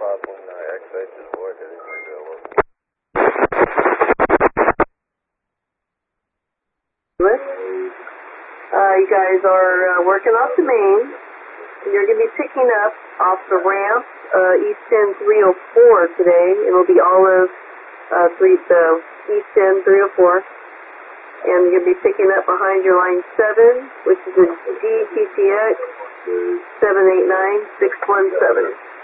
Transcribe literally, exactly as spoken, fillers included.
five point nine, activation is work heading three zero one. Uh, you guys are uh, working off the main, and you're going to be picking up off the ramp, uh, East End three oh four today. It'll be Olive, uh, three, the East End three oh four. And you're going to be picking up behind your line seven, which is a G T T X seven eight nine six one seven.